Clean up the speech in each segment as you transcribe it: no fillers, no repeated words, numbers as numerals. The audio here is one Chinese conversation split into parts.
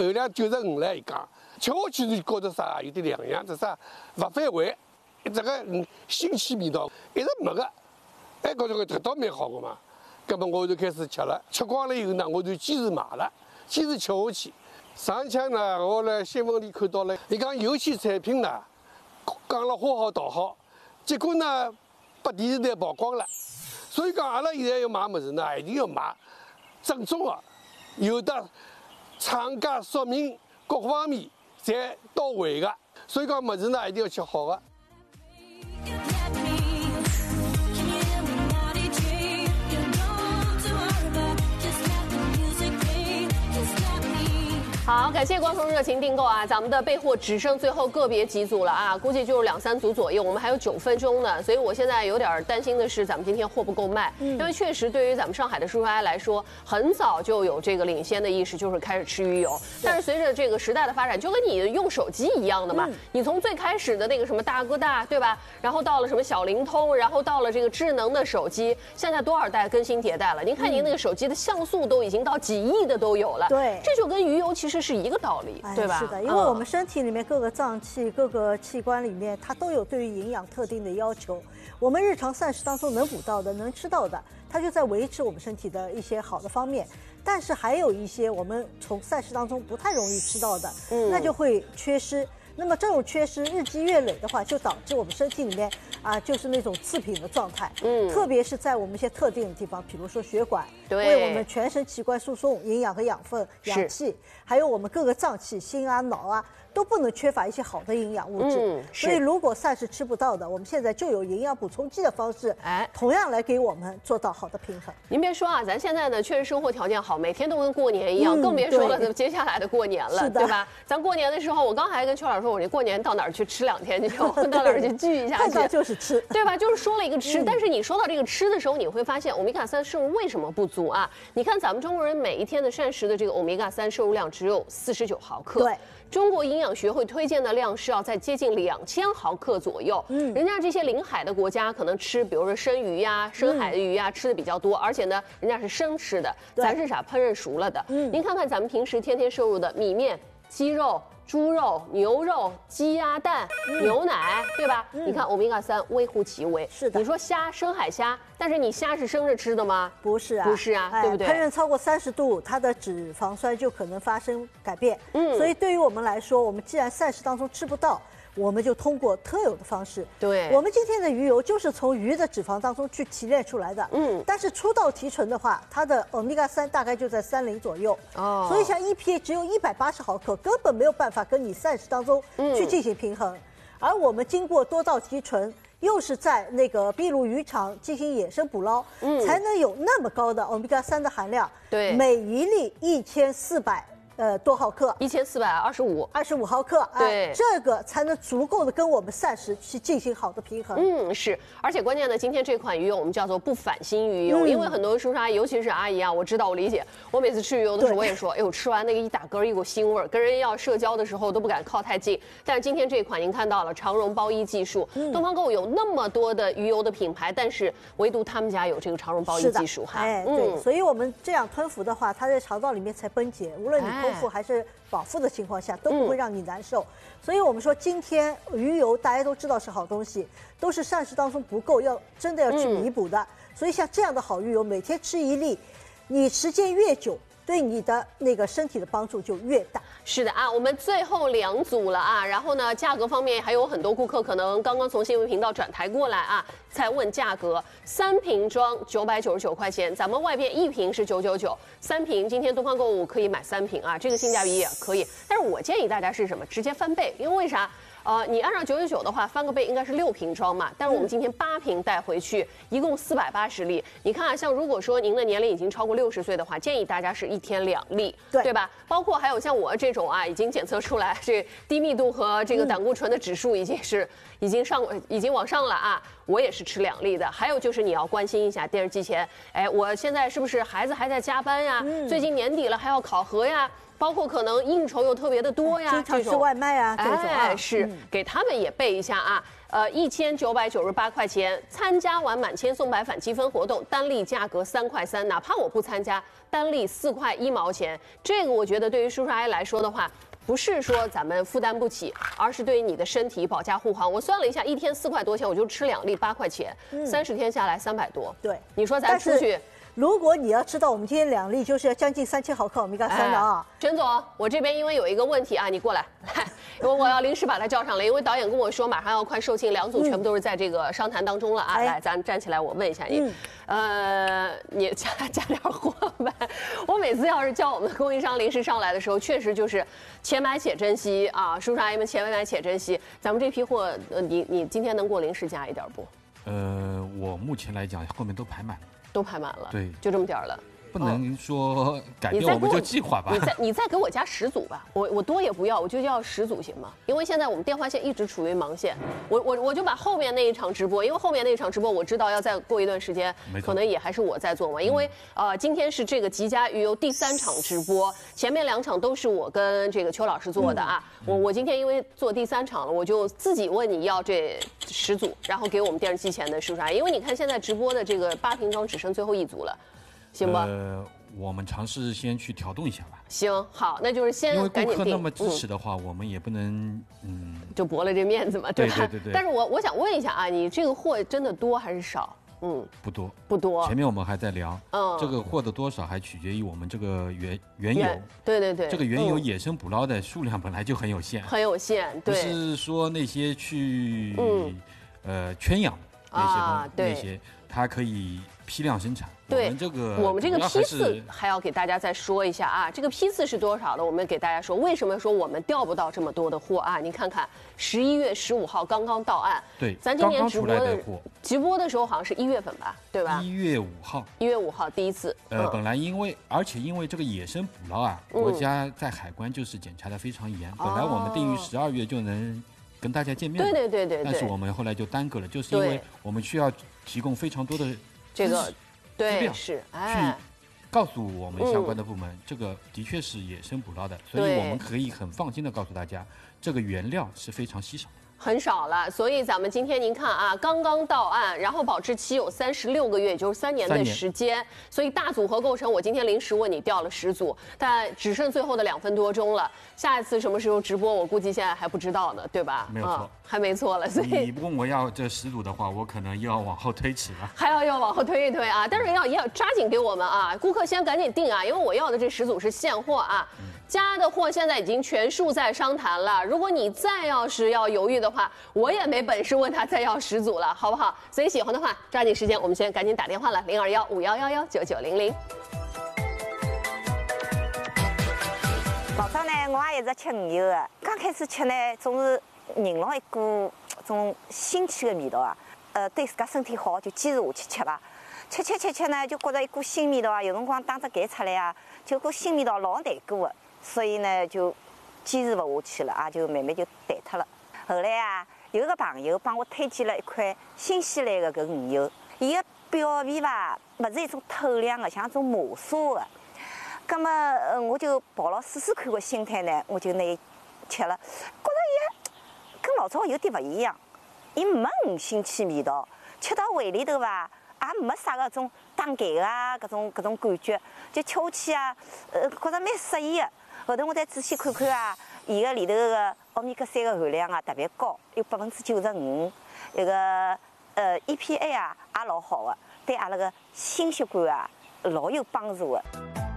2.95两一缸，吃下去是觉得啥有点两样，这啥不反胃，这个腥气味道一直没个，哎，觉着倒蛮好的嘛。那么我就开始吃了，吃光了以后呢，我就坚持买了，坚持吃下去。上枪呢，我在新闻里看到了，你讲有些产品呢，讲了花好道好，结果呢，被电视台曝光了。所以讲，阿拉现在要买物事呢，一定要买正宗的，有的厂家说明各方面侪到位的。所以讲，物事呢一定要吃好的。 好，感谢观众热情订购啊！咱们的备货只剩最后个别几组了啊，估计就是2、3组左右，我们还有9分钟呢，所以我现在有点担心的是，咱们今天货不够卖，因为确实对于咱们上海的叔叔阿姨来说，很早就有这个领先的意识，就是开始吃鱼油。但是随着这个时代的发展，就跟你用手机一样的嘛，你从最开始的那个什么大哥大，对吧？然后到了什么小灵通，然后到了这个智能的手机，现在多少代更新迭代了？您看您那个手机的像素都已经到几亿的都有了， 对， 这就跟鱼油其实是一个道理，对吧？ 是的，因为我们身体里面各个脏器、各个器官里面，它都有对于营养特定的要求。我们日常膳食当中能补到的、能吃到的，它就在维持我们身体的一些好的方面。但是还有一些我们从膳食当中不太容易吃到的，那就会缺失。那么这种缺失日积月累的话，就导致我们身体里面就是那种次品的状态。特别是在我们一些特定的地方，比如说血管，为我们全身器官输送营养和养分、氧气，还有我们各个脏器、心啊、脑啊。都不能缺乏一些好的营养物质，所以如果膳食吃不到的，我们现在就有营养补充剂的方式，同样来给我们做到好的平衡。 您别说啊，咱现在呢确实生活条件好，每天都跟过年一样，更别说了接下来的过年了，对吧？咱过年的时候，我刚还跟邱老师说，我这过年到哪儿去吃2天去，到哪儿去聚一下去， 看到就是吃， 对吧？就是说了一个吃，但是你说到这个吃的时候，你会发现欧米伽3摄入为什么不足啊？你看咱们中国人每一天的膳食的这个欧米伽3摄入量只有49毫克， 对。 中国营养学会推荐的量是要在接近2000毫克左右。人家这些临海的国家可能吃，比如说生鱼呀、深海的鱼呀，吃的比较多，而且呢，人家是生吃的，咱是啥烹饪熟了的。您看看咱们平时天天摄入的米面、鸡肉、猪肉、牛肉、鸡鸭蛋、牛奶，对吧？你看欧米伽3微乎其微。 是的。 你说虾，深海虾，但是你虾是生着吃的吗？ 不是啊， 不是啊，对不对？ 烹饪超过30度，它的脂肪酸就可能发生改变。所以对于我们来说，我们既然膳食当中吃不到，我们就通过特有的方式。 对， 我们今天的鱼油就是从鱼的脂肪当中去提炼出来的。但是初到提纯的话，它的欧米伽3大概就在30左右。所以像EPA 只有180毫克，根本没有办法跟你膳食当中去进行平衡。而我们经过多道提纯，又是在那个秘鲁渔场进行野生捕捞，才能有那么高的欧米伽3的含量。 对， 每一粒1400。多毫克，1425毫克， 对， 这个才能足够的跟我们膳食去进行好的平衡。 是，而且关键呢，今天这款鱼油我们叫做不反心鱼油，因为很多叔叔阿姨，尤其是阿姨啊，我知道我理解，我每次吃鱼油的时候，我也说，哎呦，吃完那个一打嗝一股腥味儿，跟人要社交的时候都不敢靠太近。但是今天这款您看到了长绒包衣技术，东方购物有那么多的鱼油的品牌，但是唯独他们家有这个长绒包衣技术哈。 对，所以我们这样吞服的话，它在肠道里面才分解，无论你空腹还是饱腹的情况下，都不会让你难受。所以我们说，今天鱼油大家都知道是好东西，都是膳食当中不够，真的要去弥补的。所以像这样的好鱼油，每天吃1粒，你时间越久，对你的那个身体的帮助就越大。 是的啊，我们最后2组了啊，然后呢，价格方面还有很多顾客可能刚刚从新闻频道转台过来啊，才问价格，3瓶装999块钱，咱们外边1瓶是999，3瓶今天东方购物可以买3瓶啊，这个性价比也可以。但是我建议大家是什么？直接翻倍，因为啥？你按照999的话，翻个倍应该是6瓶装嘛，但是我们今天8瓶带回去，一共480粒。你看啊，像如果说您的年龄已经超过60岁的话，建议大家是1天2粒，对吧？包括还有像我这种啊，已经检测出来这低密度和这个胆固醇的指数已经往上了啊，我也是吃2粒的。还有就是你要关心一下电视机前，哎，我现在是不是孩子还在加班呀？最近年底了还要考核呀？ 包括可能应酬又特别的多呀， 经常吃外卖啊这种啊， 是给他们也备一下啊。1998块钱，参加完满千送百返积分活动，单粒价格3块3，哪怕我不参加，单粒4块1毛钱。这个我觉得对于叔叔阿姨来说的话，不是说咱们负担不起，而是对于你的身体保驾护航。我算了一下，一天4块多钱，我就吃2粒8块钱，30天下来300多。 对， 你说咱出去。 如果你要知道，我们今天2粒就是要将近3000毫克欧米伽3的啊。 陈总，我这边因为有一个问题啊，你过来，因为我要临时把他叫上来，因为导演跟我说马上要快售罄，2组全部都是在这个商谈当中了啊。来，咱站起来，我问一下你，你加点货呗。我每次要是叫我们的供应商临时上来的时候，确实就是且买且珍惜啊，叔叔阿姨们且买且珍惜。咱们这批货，你今天能给我临时加一点不？ 我目前来讲后面都排满了。 都排满了， 对， 就这么点儿了， 不能说改变我们这个计划吧？ 你再给我加10组吧，我多也不要，我就要10组行吗？因为现在我们电话线一直处于忙线，我就把后面那一场直播，因为后面那一场直播我知道要再过一段时间，可能也还是我在做嘛，因为今天是这个吉家鱼油第3场直播，前面2场都是我跟这个邱老师做的啊，我今天因为做第3场了，我就自己问你要这10组，然后给我们电视机前的叔叔阿姨，因为你看现在直播的这个8瓶装只剩最后1组了。行吧， 我们尝试先去调动一下吧。 行，好，那就是先赶紧定。因为顾客那么支持的话，我们也不能就驳了这面子嘛，对吧？ 对。 但是我想问一下啊，你这个货真的多还是少？ 不多。前面我们还在聊，这个货的多少还取决于我们这个原油。对。这个原油野生捕捞的数量本来就很有限， 对。 不是说那些去圈养那些，它可以批量生产。 对，我们这个批次还要给大家再说一下啊，这个批次是多少的？我们给大家说，为什么说我们调不到这么多的货啊？你看看，11月15号刚刚到岸， 对， 咱今年直播的时候好像是1月份吧，对吧 ？1月5号 ，1月5号第一次。 本来因为这个野生捕捞啊，国家在海关就是检查的非常严，本来我们定于12月就能跟大家见面， 对。 但是我们后来就耽搁了，就是因为我们需要提供非常多的这个。对， 去告诉我们相关的部门，这个的确是野生捕捞的，所以我们可以很放心的告诉大家，这个原料是非常稀少。 很少了，所以咱们今天您看啊，刚刚到岸，然后保质期有36个月，也就是3年的时间，所以大组合构成。我今天临时问你调了10组，但只剩最后的2分多钟了。下一次什么时候直播，我估计现在还不知道呢，对吧？ 没有错， 还没错了。所以你问我要这10组的话，我可能又要往后推迟了， 还要往后推一推啊！但是也要抓紧给我们啊，顾客先赶紧订啊，因为我要的这10组是现货啊。加的货现在已经全数在商谈了，如果你再要是要犹豫的话，我也没本事问他再要10组了，好不好？所以喜欢的话，抓紧时间，我们先赶紧打电话了，021-5111-9900。 老早呢，我也一直吃鱼油的，刚开始吃呢，总是闻到一股种新奇的味道啊，对自家身体好，就坚持下去吃吧。吃呢，就觉得一股新味道啊，有辰光打只嗝出来啊，就股新味道老难过的。所以呢，就坚持不下去了，就慢慢就淡脱了。后来啊，有个朋友帮我推荐了一款新西兰的搿鱼油，伊个表皮吧，勿是一种透亮的，像一种磨砂的。葛么，我就抱了试试看个心态呢，我就拿伊吃了，觉得伊跟老早有点勿一样，伊没五星气味道，吃到胃里头吧，也没啥个种打嗝啊，搿种感觉，就吃下去啊，觉着蛮适意的。后头我再仔细看看啊，伊个里头个欧米伽3个含量啊特别高，有95%，那个EPA 啊也老好的，对阿拉个心血管啊老有帮助的。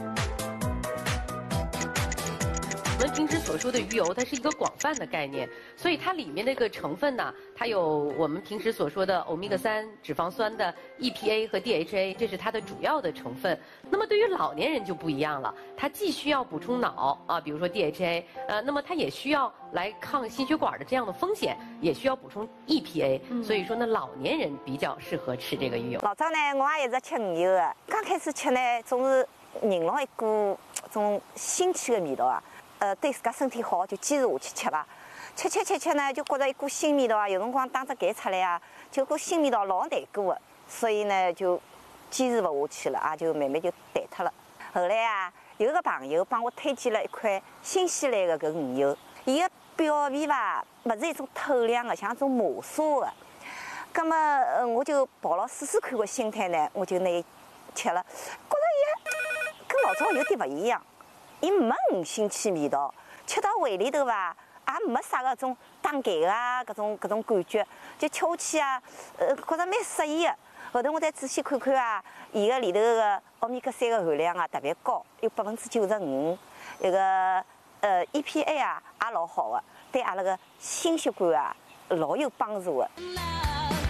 我们平时所说的鱼油，它是一个广泛的概念，所以它里面的一个成分呢，它有我们平时所说的欧米伽3脂肪酸的 EPA 和 DHA， 这是它的主要的成分。那么对于老年人就不一样了，它既需要补充脑啊，比如说 DHA，那么它也需要来抗心血管的这样的风险，也需要补充 EPA。所以说呢，老年人比较适合吃这个鱼油。 老早呢，我也一直吃鱼油的，刚开始吃呢，总是闻到一股种新奇的味道啊。对自家身体好，就坚持下去吃吧。吃呢，就觉得一股新味道啊，有辰光打只嗝出来啊，就股新味道老难过的。所以呢，就坚持不下去了，就慢慢就淡脱了。后来啊， 有个朋友帮我推荐了一款新西兰的搿鱼油，伊个表皮吧，勿是一种透亮的，像种磨砂的。葛么，我就抱了试试看个心态呢，我就拿伊吃了，觉着伊跟老早有点勿一样，伊没鱼腥气味道，吃到胃里头吧，也没啥个种打嗝啊，搿种感觉，就吃下去啊，觉着蛮适意的。后头我再仔细看看啊，伊个里头个欧米伽3个含量啊特别高，有95%，那个EPA 啊也老好的，对阿拉个心血管啊老有帮助的。